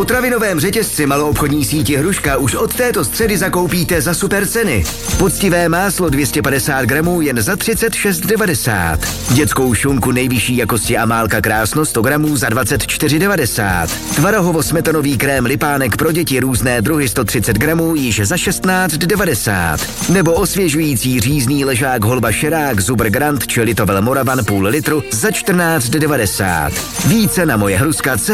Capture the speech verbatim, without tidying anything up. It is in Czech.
potravinovém řetězci maloobchodní síti Hruška už od této středy zakoupíte za super ceny. Poctivé máslo dvě stě padesát gramů jen za třicet šest devadesát. Dětskou šunku nejvyšší jakosti Amálka Krásno sto gramů za dvacet čtyři devadesát. Tvarohovo-smetanový krém Lipánek pro děti různé druhy sto třicet gramů již za šestnáct devadesát. Nebo osvěžující řízný ležák Holba Šerák Zuber Grand či Litovel Moravan půl litru za čtrnáct devadesát. Více na moje hruska.